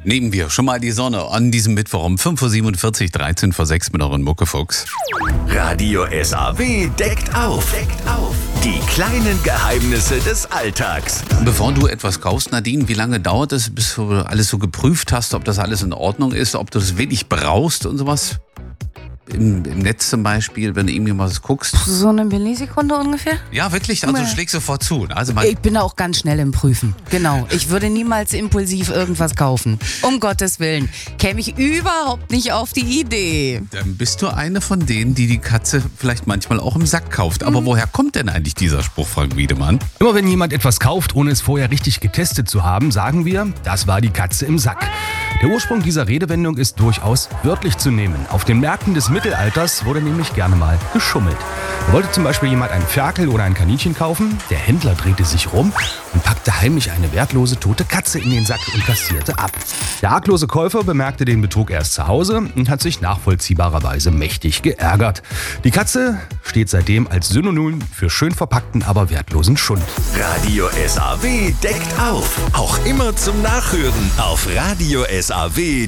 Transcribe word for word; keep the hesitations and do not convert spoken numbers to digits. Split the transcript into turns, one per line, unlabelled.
Nehmen wir schon mal die Sonne an diesem Mittwoch um fünf Uhr siebenundvierzig, dreizehn vor sechs mit euren Muckefuchs.
Radio S A W deckt auf. Deckt auf. Die kleinen Geheimnisse des Alltags.
Bevor du etwas kaufst, Nadine, wie lange dauert es, bis du alles so geprüft hast, ob das alles in Ordnung ist, ob du das wirklich brauchst und sowas? Im, Im Netz zum Beispiel, wenn du irgendwie mal was guckst.
So eine Millisekunde ungefähr?
Ja, wirklich? Also du schlägst sofort zu. Also man
Ich bin auch ganz schnell im Prüfen. Genau. Ich würde niemals impulsiv irgendwas kaufen. Um Gottes Willen. Käme ich überhaupt nicht auf die Idee.
Dann bist du eine von denen, die die Katze vielleicht manchmal auch im Sack kauft. Aber mhm. woher kommt denn eigentlich dieser Spruch, Frank Wiedemann?
Immer wenn jemand etwas kauft, ohne es vorher richtig getestet zu haben, sagen wir, das war die Katze im Sack. Der Ursprung dieser Redewendung ist durchaus wörtlich zu nehmen. Auf den Märkten des Mittelalters wurde nämlich gerne mal geschummelt. Da wollte zum Beispiel jemand einen Ferkel oder ein Kaninchen kaufen. Der Händler drehte sich rum und packte heimlich eine wertlose tote Katze in den Sack und kassierte ab. Der arglose Käufer bemerkte den Betrug erst zu Hause und hat sich nachvollziehbarerweise mächtig geärgert. Die Katze steht seitdem als Synonym für schön verpackten, aber wertlosen Schund.
Radio S A W deckt auf. Auch immer zum Nachhören auf Radio S A W.